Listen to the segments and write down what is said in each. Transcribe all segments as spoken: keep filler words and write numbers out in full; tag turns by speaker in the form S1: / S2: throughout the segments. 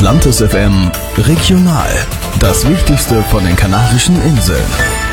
S1: Atlantis F M Regional. Das Wichtigste von den Kanarischen Inseln.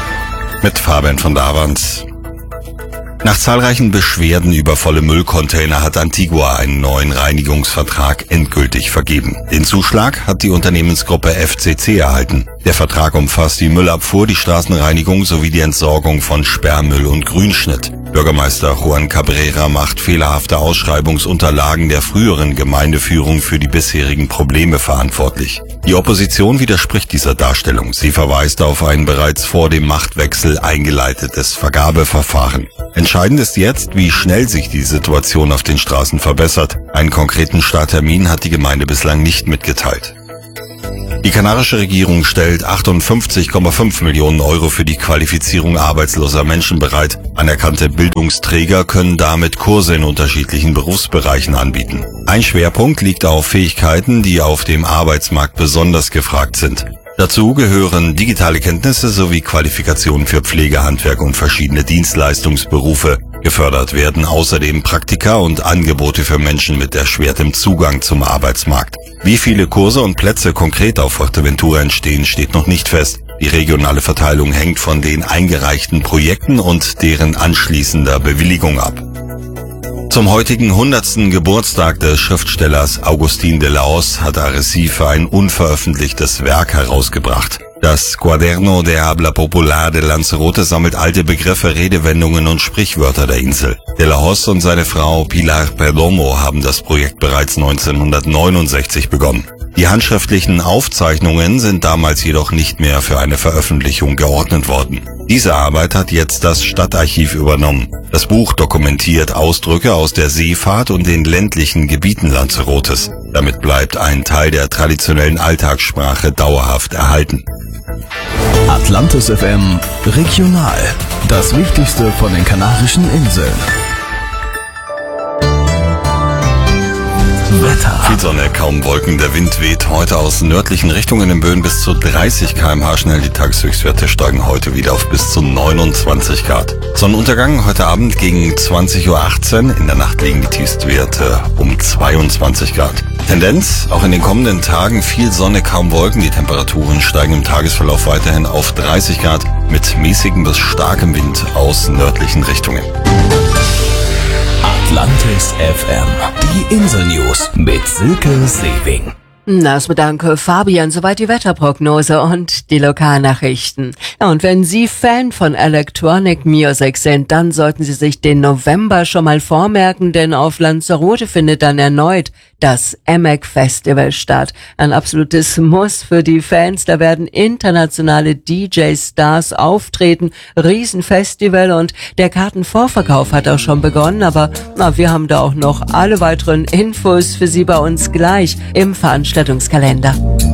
S2: Mit Fabian von Davans. Nach zahlreichen Beschwerden über volle Müllcontainer hat Antigua einen neuen Reinigungsvertrag endgültig vergeben. Den Zuschlag hat die Unternehmensgruppe F C C erhalten. Der Vertrag umfasst die Müllabfuhr, die Straßenreinigung sowie die Entsorgung von Sperrmüll und Grünschnitt. Bürgermeister Juan Cabrera macht fehlerhafte Ausschreibungsunterlagen der früheren Gemeindeführung für die bisherigen Probleme verantwortlich. Die Opposition widerspricht dieser Darstellung. Sie verweist auf ein bereits vor dem Machtwechsel eingeleitetes Vergabeverfahren. Entscheidend ist jetzt, wie schnell sich die Situation auf den Straßen verbessert. Einen konkreten Starttermin hat die Gemeinde bislang nicht mitgeteilt. Die kanarische Regierung stellt achtundfünfzig Komma fünf Millionen Euro für die Qualifizierung arbeitsloser Menschen bereit. Anerkannte Bildungsträger können damit Kurse in unterschiedlichen Berufsbereichen anbieten. Ein Schwerpunkt liegt auf Fähigkeiten, die auf dem Arbeitsmarkt besonders gefragt sind. Dazu gehören digitale Kenntnisse sowie Qualifikationen für Pflege, Handwerk und verschiedene Dienstleistungsberufe. Gefördert werden außerdem Praktika und Angebote für Menschen mit erschwertem Zugang zum Arbeitsmarkt. Wie viele Kurse und Plätze konkret auf Fuerteventura entstehen, steht noch nicht fest. Die regionale Verteilung hängt von den eingereichten Projekten und deren anschließender Bewilligung ab. Zum heutigen hundertsten Geburtstag des Schriftstellers Agustín de la Hoz hat Arrecife ein unveröffentlichtes Werk herausgebracht. Das Cuaderno de Habla Popular de Lanzarote sammelt alte Begriffe, Redewendungen und Sprichwörter der Insel. De la Hoz und seine Frau Pilar Perdomo haben das Projekt bereits neunzehnhundertneunundsechzig begonnen. Die handschriftlichen Aufzeichnungen sind damals jedoch nicht mehr für eine Veröffentlichung geordnet worden. Diese Arbeit hat jetzt das Stadtarchiv übernommen. Das Buch dokumentiert Ausdrücke aus der Seefahrt und den ländlichen Gebieten Lanzarotes. Damit bleibt ein Teil der traditionellen Alltagssprache dauerhaft erhalten.
S1: Atlantis F M Regional. Das Wichtigste von den Kanarischen Inseln. Wetter.
S2: Viel Sonne, kaum Wolken. Der Wind weht heute aus nördlichen Richtungen in Böen bis zu dreißig Kilometer pro Stunde schnell. Die Tageshöchstwerte steigen heute wieder auf bis zu neunundzwanzig Grad. Sonnenuntergang heute Abend gegen zwanzig Uhr achtzehn. In der Nacht liegen die Tiefstwerte um zweiundzwanzig Grad. Tendenz, auch in den kommenden Tagen viel Sonne, kaum Wolken. Die Temperaturen steigen im Tagesverlauf weiterhin auf dreißig Grad mit mäßigem bis starkem Wind aus nördlichen Richtungen.
S1: Atlantis F M. Die Insel-News mit Silke Sewing.
S3: Das bedanke Fabian, soweit die Wetterprognose und die Lokalnachrichten. Ja, und wenn Sie Fan von Electronic Music sind, dann sollten Sie sich den November schon mal vormerken, denn auf Lanzarote findet dann erneut das E M E C Festival statt. Ein absolutes Muss für die Fans. Da werden internationale D J-Stars auftreten. Riesenfestival und der Kartenvorverkauf hat auch schon begonnen. Aber na, wir haben da auch noch alle weiteren Infos für Sie bei uns gleich im Veranstaltungskalender.